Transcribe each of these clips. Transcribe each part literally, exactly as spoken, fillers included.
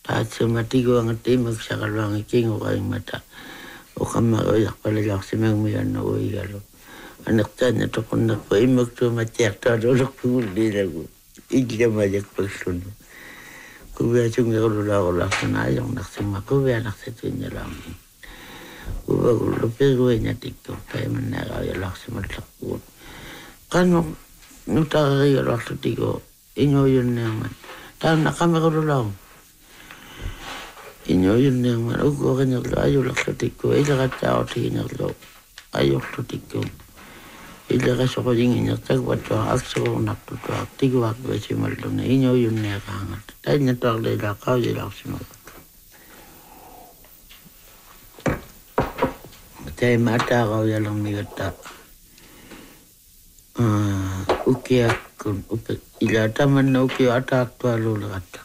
Tatsumati ko ang timag sa kalwang iking o kayong mata. O kamaroyak palalak si mga mga na uigalo. Anak tan na to kung napo imag to matiyak to adolok puli na ko. Igla mayak pagsuno. Kuya chung nakulula ko lang sa nayang naksima. Kuya naksatin niya lang. Kuya ko lupir ko niya tiktok. Tayo man nakawaya lang sa matlakot. Kano nung takakaya lang sa tiko. Inyo yun naman. Tayo nakamakulula ko. Inyo yun naman, ugo ka nyo, ayaw laksatik ko, ila ka tao tingin nyo, ayaw laksatik ko. Ila ka sa kuling inyo, tagwat ko, aksa ko naktuto, tigwak ko si Maldo na inyo yun na kahangat. Tayo nyo to ang lalakaw, ila ko si Maldo. Tayo matakaw, yalang migata. Ukiyak kun, ila taman na ukiyak atak to alulakata.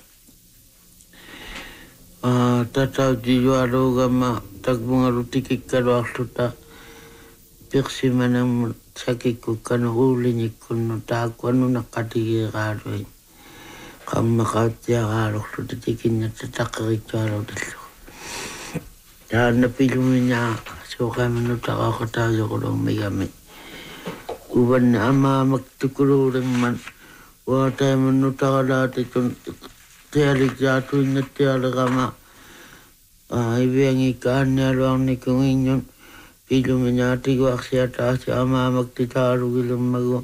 Tataw di waro gama tagbunga rutikik karo akluta piksi manam sakik kanu uli ni kunu taku anu nakatigi karo kang makatya karo akluta tikin na tatakari karo dito. Dan napilumi niya so kami nutaka katayo ko lang may gamit. Uban na ama magtukuro rin man wata man nutaka dati kung tialik jatuh ingat tiada kama. Ibu yang ikan nyarang ni kung inyon pilu menyati ko aksiata si ama magtitaru gilam mago.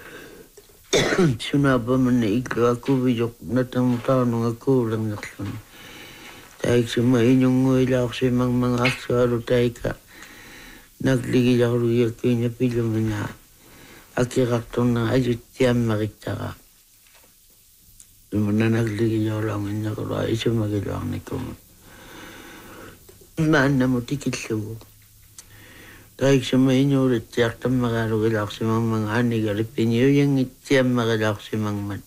Sunapa man na ikaw ako bijok natang tanong ako lang naksun. Tayo suma inyong nguila ako si mga mga aksaro tayo ka. Nagligil ako riyak ko niya pilu menya. Akiraktong na ayut tiyam makita ka. Lumana nagligil ako lang niya ko ay sumagilawang ni ko. Maan na mo tikit siya. Dahil sa mga inyo ulit tiyak na makarugilak si mga mga anigalipin niyo yung itiyam makalak si mga man.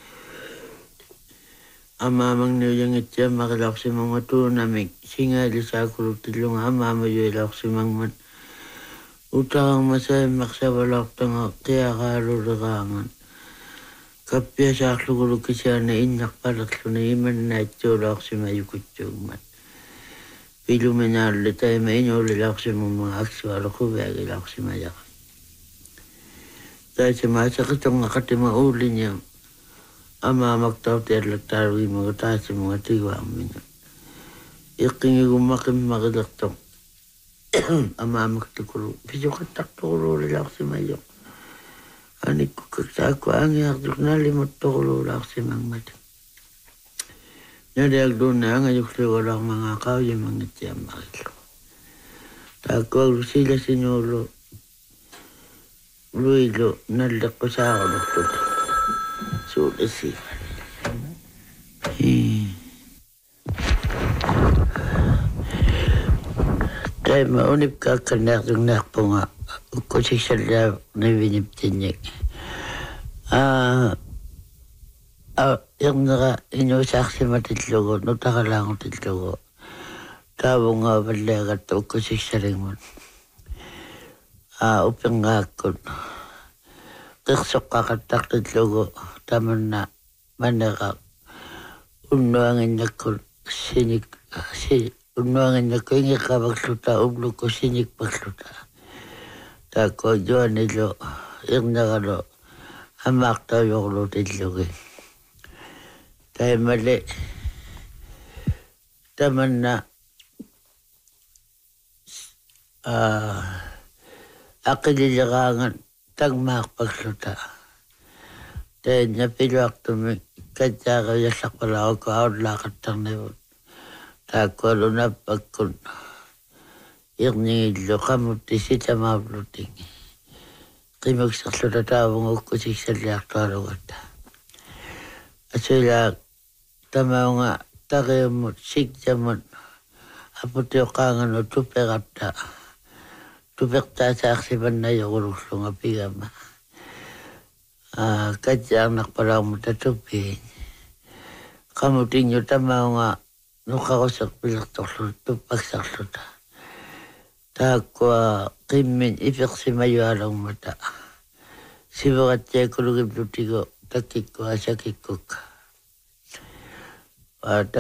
Amamang niyo yung itiyam makalak si mga tunamig. Singali sa kulog tilong amama yung si mga man. Utang masaya maksawalak tanga kaya karurakangan. Kapya sa kulog kasi na inak palak na iman na itulak si mayukutsyong man. Pilu menyal tayo mainyo lilak si mga akswalo ko bagilak si mayak. Tayo si masa katong nakatima uli niya. Ama magtaw tayo lagtarwi mga tayo si mga tigwang minyo. Ikingi gumakim magadaktong. Ama magtukuro. Piso kataktukuro lilak si mayok. Anik ko kagsako ang yakdok na limot tukuro lilak si mga matik. Nadiag doon na ngayok siya walang mga kao yung mga tiyang makilo. Tako sila sinulo. Luilo, nalak ko sa ako doktor. Sulit siya. Tayo maunip ka kanak yung nakpo nga. Uko siya siya na biniptin niya. Ah... Ah, yung naka inyo saksi matitlogo, nutaka lang ako titlogo. Tabo nga balagat ko si saring mo. Ah, upang ngakon. Kaksok kakatak titlogo, taman na manaka. Unuangin na ko sinik, si, unuangin na ko ingi ka magsuta, ublo ko sinik magsuta. Tako, doon nilo, yung nakalo, hamak tayo yung lo titlogo. Tayo mali. Taman na uh, akililikangan tagmak pagsuta. Tayo napilwak tumi kadya kaya sakpala ko awad lakat tang nabot. Tako alo na pagkun. Yung kamuti sita mabluting. Kimag saksuta tawang ko si salyak tarawat. Asila tama nga tagay mo sikya mo apot yung kangan o tupekata tupekta sa aksiban na yung uruslo nga pigama kadya ang nakpala mo tatupin kamutin yung tama nga nukakosak pilak toklo tupagsak ta takwa kimin ipik si mayo alang mata sibagat siya kulugib lutigo takik ko asakik ko ka.